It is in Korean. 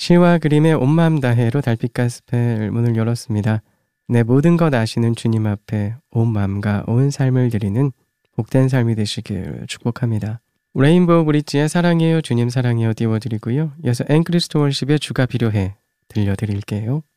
시와 그림의 온 마음 다해로 달빛 가스펠 문을 열었습니다. 내 모든 것 아시는 주님 앞에 온 마음과 온 삶을 드리는 복된 삶이 되시길 축복합니다. 레인보우 브릿지의 사랑해요 주님 사랑해요 띄워드리고요. 이어서 앵크리스토 월십의 주가 필요해 들려드릴게요.